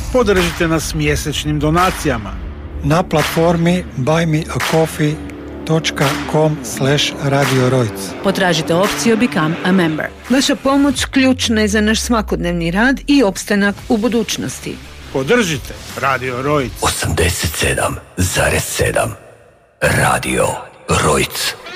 Podržite nas mjesečnim donacijama na platformi buymeacoffee.com/Radio Rojc. Potražite opciju Become a Member. Vaša pomoć ključna je za naš svakodnevni rad i opstanak u budućnosti. Podržite Radio Rojc. 87,7 Radio Rojc.